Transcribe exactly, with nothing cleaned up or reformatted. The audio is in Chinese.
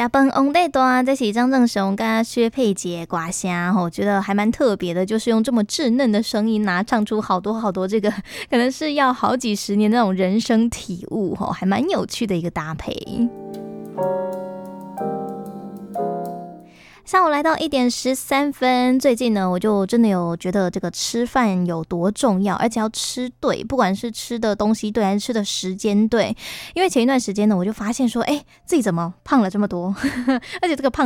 食饭王礼大，这是张正雄跟薛佩杰歌声，我觉得还蛮特别的，就是用这么稚嫩的声音啊，唱出好多好多这个可能是要好几十年那种人生体悟，还蛮有趣的一个搭配。下午来到一点十三分，最近呢，我就真的有觉得这个吃饭有多重要，而且要吃对，不管是吃的东西对，还是吃的时间对。因为前一段时间呢，我就发现说，哎，自己怎么胖了这么多，而且这个胖